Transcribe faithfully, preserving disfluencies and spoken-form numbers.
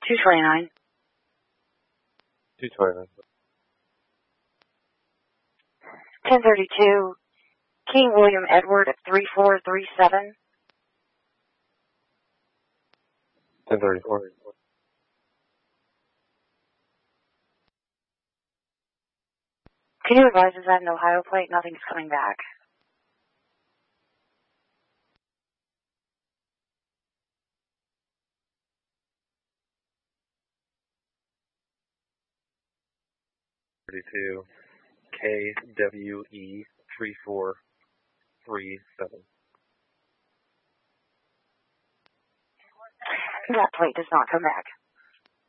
two twenty-nine. two twenty-nine. ten thirty-two, King William Edward at three four three seven. ten thirty-four. Can you advise us that an Ohio plate? Nothing's coming back. thirty-two, K W E three four three seven. That plate does not come back.